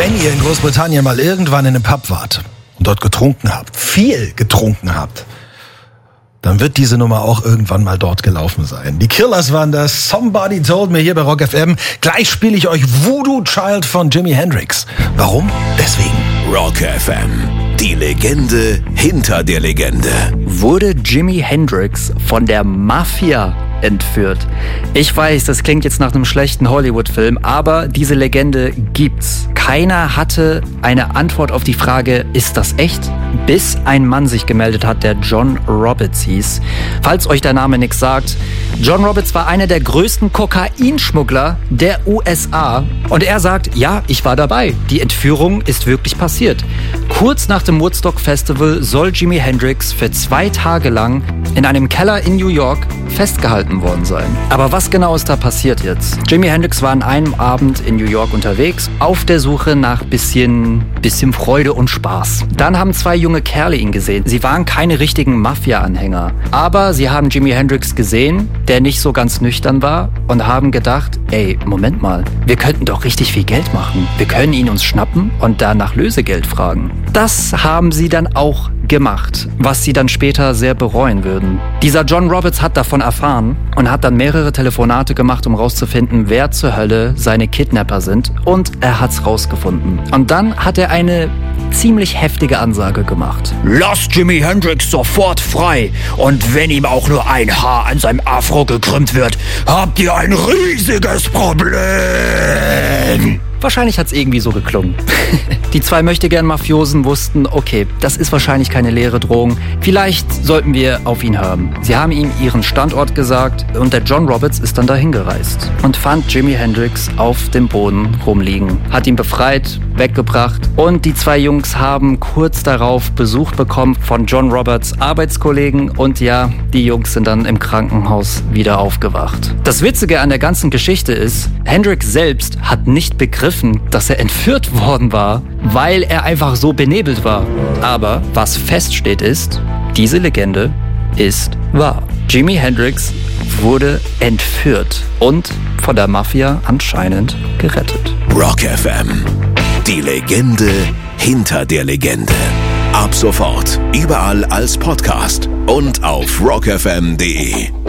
Wenn ihr in Großbritannien mal irgendwann in einem Pub wart und dort getrunken habt, viel getrunken habt, dann wird diese Nummer auch irgendwann mal dort gelaufen sein. Die Killers waren das. Somebody Told Me hier bei Rock FM. Gleich spiele ich euch Voodoo Child von Jimi Hendrix. Warum? Deswegen. Rock FM. Die Legende hinter der Legende. Wurde Jimi Hendrix von der Mafia entführt? Ich weiß, das klingt jetzt nach einem schlechten Hollywood-Film, aber diese Legende gibt's. Keiner hatte eine Antwort auf die Frage, ist das echt? Bis ein Mann sich gemeldet hat, der John Roberts hieß. Falls euch der Name nichts sagt, John Roberts war einer der größten Kokainschmuggler der USA. Und er sagt, ja, ich war dabei. Die Entführung ist wirklich passiert. Kurz nach dem Woodstock Festival soll Jimi Hendrix für 2 Tage lang in einem Keller in New York festgehalten worden sein. Aber was genau ist da passiert jetzt? Jimi Hendrix war an einem Abend in New York unterwegs, auf der Suche nach bisschen Freude und Spaß. Dann haben 2 junge Kerle ihn gesehen. Sie waren keine richtigen Mafia-Anhänger, aber sie haben Jimi Hendrix gesehen, der nicht so ganz nüchtern war, und haben gedacht, ey, Moment mal, wir könnten doch richtig viel Geld machen. Wir können ihn uns schnappen und dann nach Lösegeld fragen. Das haben sie dann auch gemacht, was sie dann später sehr bereuen würden. Dieser John Roberts hat davon erfahren und hat dann mehrere Telefonate gemacht, um rauszufinden, wer zur Hölle seine Kidnapper sind, und er hat's rausgefunden. Und dann hat er eine ziemlich heftige Ansage gemacht. Lasst Jimi Hendrix sofort frei, und wenn ihm auch nur ein Haar an seinem Afro gekrümmt wird, habt ihr ein riesiges Problem. Wahrscheinlich hat's irgendwie so geklungen. Die 2 Möchtegern-Mafiosen wussten, okay, das ist wahrscheinlich keine leere Drohung. Vielleicht sollten wir auf ihn hören. Sie haben ihm ihren Standort gesagt, und der John Roberts ist dann dahin gereist und fand Jimi Hendrix auf dem Boden rumliegen, hat ihn befreit, weggebracht, und die 2 Jungs haben kurz darauf Besuch bekommen von John Roberts Arbeitskollegen, und ja, die Jungs sind dann im Krankenhaus wieder aufgewacht. Das Witzige an der ganzen Geschichte ist, Hendrix selbst hat nicht begriffen, dass er entführt worden war, weil er einfach so benebelt war. Aber was feststeht ist, diese Legende ist wahr. Jimi Hendrix wurde entführt und von der Mafia anscheinend gerettet. Rock FM. Die Legende hinter der Legende. Ab sofort überall als Podcast und auf rockfm.de.